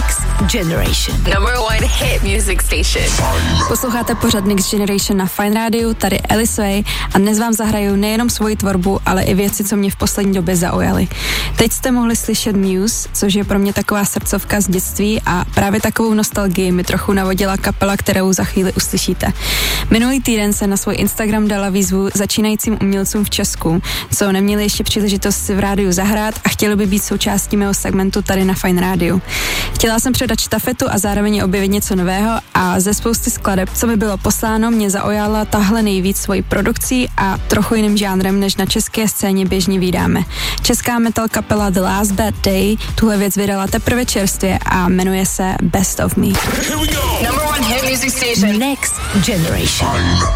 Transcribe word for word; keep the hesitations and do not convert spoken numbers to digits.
Next Generation. Number one hit music station. Posloucháte pořad Next Generation na Fine Radio, tady Alice Way a dnes vám zahraju nejenom svoji tvorbu, ale i věci, co mě v poslední době zaujaly. Teď jste mohli slyšet Muse, což je pro mě taková srdcovka z dětství a právě takovou nostalgii mi trochu navodila kapela, kterou za chvíli uslyšíte. Minulý týden se na svůj Instagram dala výzvu začínajícím umělcům v Česku, co neměli ještě příležitost si v rádiu zahrát a chtěli by být součástí mého segmentu tady na Fine Radio. Chtěla jsem předat štafetu a zároveň objevit něco nového a ze spousty skladeb, co mi bylo posláno, mě zaujala tahle nejvíc svojí produkcí a trochu jiným žánrem, než na české scéně běžně vídáme. Česká metal kapela The Last Bad Day tuhle věc vydala teprve čerstvě a jmenuje se Best of Me. Number one hit music station. Next Generation.